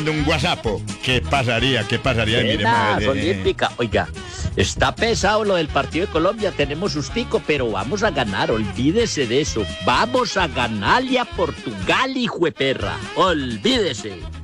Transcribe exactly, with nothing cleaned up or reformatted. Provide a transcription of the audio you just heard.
Un guasapo. ¿Qué pasaría? ¿Qué pasaría? Mire, Nada, madre. olímpica. Oiga, está pesado lo del partido de Colombia. Tenemos sustico, pero vamos a ganar. Olvídese de eso. Vamos a ganarle a Portugal, hijo de perra. Olvídese.